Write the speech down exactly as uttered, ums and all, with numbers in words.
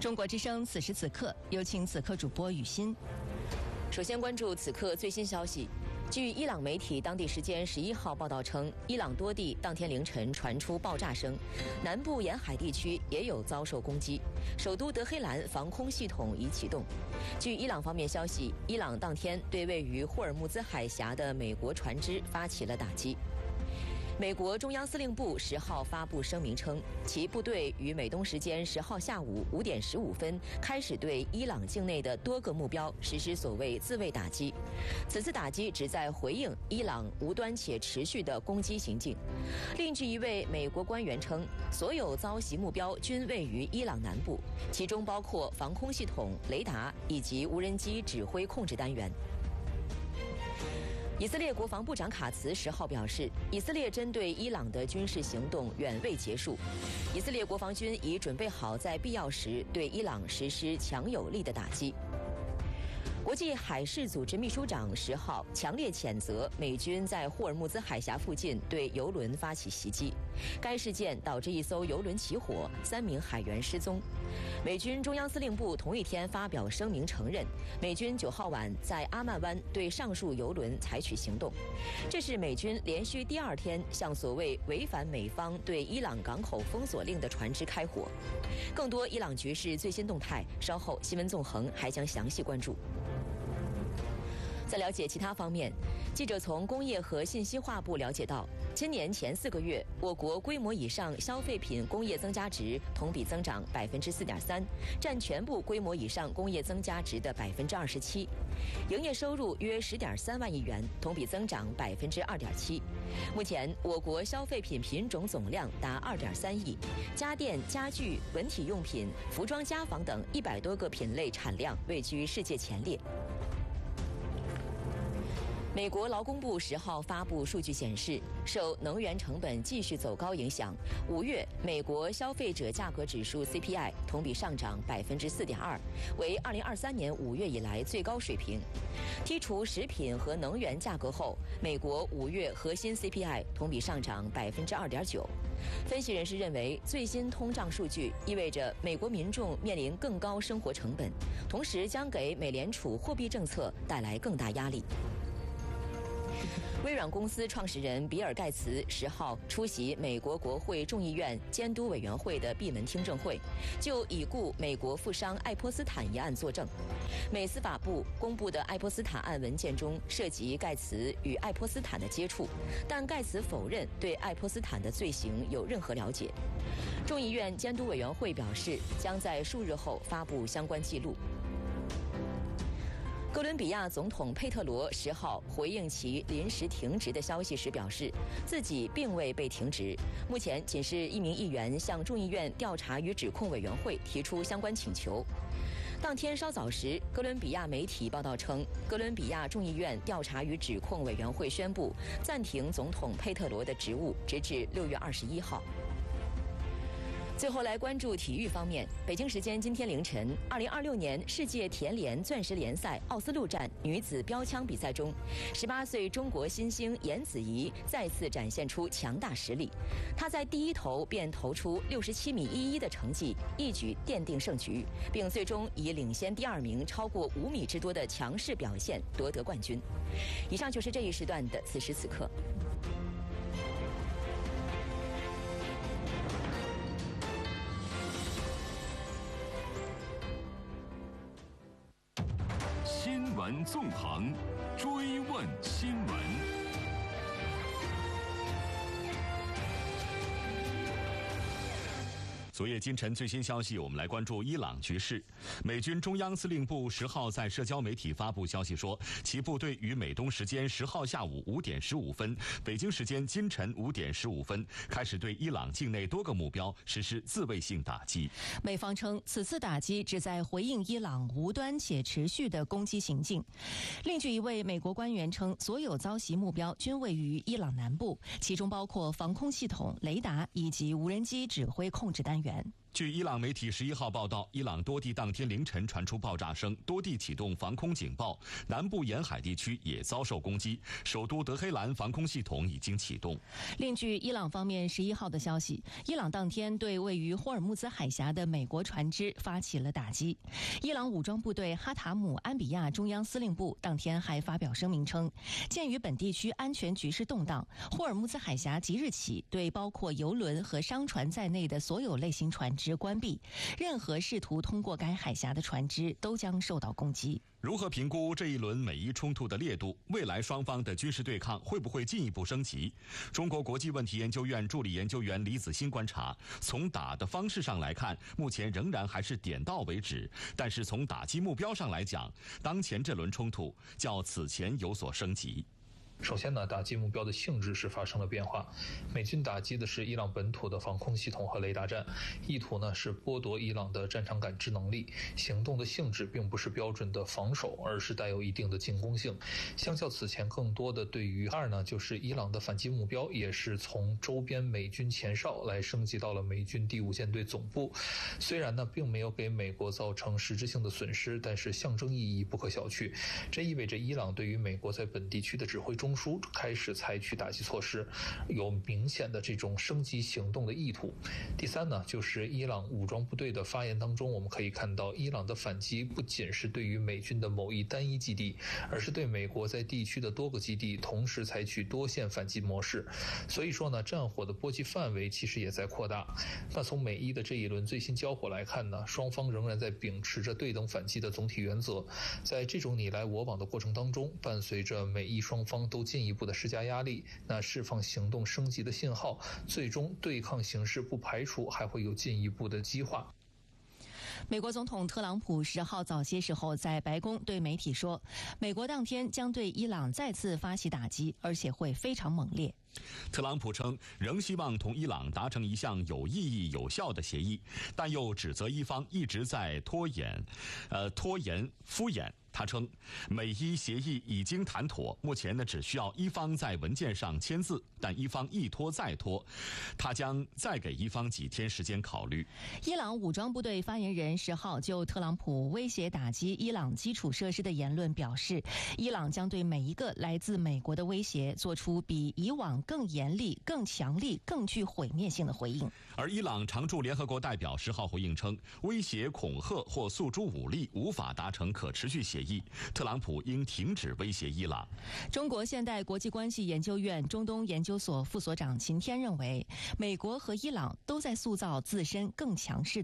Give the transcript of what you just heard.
中国之声此时此刻，有请此刻主播雨欣。 首先关注此刻最新消息。据伊朗媒体当地时间十一号报道称，伊朗多地当天凌晨传出爆炸声，南部沿海地区也有遭受攻击，首都德黑兰防空系统已启动。据伊朗方面消息，伊朗当天对位于霍尔木兹海峡的美国船只发起了打击。美国中央司令部十号发布声明称，其部队于美东时间十号下午五点十五分开始对伊朗境内的多个目标实施所谓自卫打击。此次打击旨在回应伊朗无端且持续的攻击行径。另据一位美国官员称，所有遭袭目标均位于伊朗南部，其中包括防空系统、雷达以及无人机指挥控制单元。以色列国防部长卡茨十号表示，以色列针对伊朗的军事行动远未结束，以色列国防军已准备好在必要时对伊朗实施强有力的打击。国际海事组织秘书长十号强烈谴责美军在霍尔木兹海峡附近对油轮发起袭击，该事件导致一艘油轮起火，三名海员失踪。美军中央司令部同一天发表声明承认，美军九号晚在阿曼湾对上述油轮采取行动，这是美军连续第二天向所谓违反美方对伊朗港口封锁令的船只开火。更多伊朗局势最新动态，稍后新闻纵横还将详细关注。在了解其他方面，记者从工业和信息化部了解到，今年前四个月，我国规模以上消费品工业增加值同比增长百分之四点三，占全部规模以上工业增加值的百分之二十七。营业收入约十点三万亿元，同比增长百分之二点七。目前，我国消费品品种总量达二点三亿，家电、家具、文体用品、服装家纺等一百多个品类产量位居世界前列。美国劳工部十号发布数据显示，受能源成本继续走高影响，五月美国消费者价格指数 C P I 同比上涨百分之四点二，为二零二三年五月以来最高水平。剔除食品和能源价格后，美国五月核心 C P I 同比上涨百分之二点九。分析人士认为，最新通胀数据意味着美国民众面临更高生活成本，同时将给美联储货币政策带来更大压力。微软公司创始人比尔·盖茨十号出席美国国会众议院监督委员会的闭门听证会，就已故美国富商爱泼斯坦一案作证。美司法部公布的爱泼斯坦案文件中涉及盖茨与爱泼斯坦的接触，但盖茨否认对爱泼斯坦的罪行有任何了解。众议院监督委员会表示，将在数日后发布相关记录。哥伦比亚总统佩特罗十号回应其临时停职的消息时表示，自己并未被停职，目前仅是一名议员向众议院调查与指控委员会提出相关请求。当天稍早时，哥伦比亚媒体报道称，哥伦比亚众议院调查与指控委员会宣布暂停总统佩特罗的职务，直至六月二十一号。最后来关注体育方面，北京时间今天凌晨，二零二六年世界田联钻石联赛奥斯陆站女子标枪比赛中，十八岁中国新星严子怡再次展现出强大实力。她在第一投便投出六十七米一一的成绩，一举奠定胜局，并最终以领先第二名超过五米之多的强势表现夺得冠军。以上就是这一时段的此时此刻。 新闻纵横，追问新闻。昨夜今晨最新消息，我们来关注伊朗局势。美军中央司令部十号在社交媒体发布消息说，其部队于美东时间十号下午五点十五分，北京时间今晨五点十五分开始对伊朗境内多个目标实施自卫性打击。 美方称，此次打击旨在回应伊朗无端且持续的攻击行径。另据一位美国官员称，所有遭袭目标均位于伊朗南部，其中包括防空系统、雷达以及无人机指挥控制单元。 据伊朗媒体十一号报道，伊朗多地当天凌晨传出爆炸声，多地启动防空警报，南部沿海地区也遭受攻击，首都德黑兰防空系统已经启动。 另据伊朗方面十一号的消息，伊朗当天对位于霍尔木兹海峡的美国船只发起了打击。伊朗武装部队哈塔姆安比亚中央司令部当天还发表声明称，鉴于本地区安全局势动荡，霍尔木兹海峡即日起对包括油轮和商船在内的所有类型船只关闭，任何试图通过该海峡的船只都将受到攻击。 如何评估这一轮美伊冲突的烈度？未来双方的军事对抗会不会进一步升级？中国国际问题研究院助理研究员李子欣观察，从打的方式上来看，目前仍然还是点到为止，但是从打击目标上来讲，当前这轮冲突较此前有所升级。 首先呢，打击目标的性质是发生了变化。美军打击的是伊朗本土的防空系统和雷达站，意图呢是剥夺伊朗的战场感知能力。行动的性质并不是标准的防守，而是带有一定的进攻性。相较此前更多的对于二呢，就是伊朗的反击目标也是从周边美军前哨来升级到了美军第五舰队总部。虽然呢并没有给美国造成实质性的损失，但是象征意义不可小觑。这意味着伊朗对于美国在本地区的指挥中中枢开始采取打击措施，有明显的这种升级行动的意图。第三呢，就是伊朗武装部队的发言当中，我们可以看到，伊朗的反击不仅是对于美军的某一单一基地，而是对美国在地区的多个基地同时采取多线反击模式。所以说呢，战火的波及范围其实也在扩大。那从美伊的这一轮最新交火来看呢，双方仍然在秉持着对等反击的总体原则。在这种你来我往的过程当中，伴随着美伊双方都都进一步的施加压力，那释放行动升级的信号，最终对抗形势不排除还会有进一步的激化。 美国总统特朗普十号早些时候在白宫对媒体说，美国当天将对伊朗再次发起打击，而且会非常猛烈。 特朗普称，仍希望同伊朗达成一项有意义、有效的协议，但又指责伊方一直在拖延，呃，拖延、敷衍。他称，美伊协议已经谈妥，目前呢只需要伊方在文件上签字，但伊方一拖再拖，他将再给伊方几天时间考虑。 伊朗武装部队发言人十号就特朗普威胁打击伊朗基础设施的言论表示，伊朗将对每一个来自美国的威胁做出比以往更严厉、更强力、更具毁灭性的回应。 而伊朗常驻联合国代表十号回应称，威胁、恐吓或诉诸武力无法达成可持续协议，特朗普应停止威胁伊朗。 中国现代国际关系研究院中东研究所副所长秦天认为，美国和伊朗都在塑造自身更强势的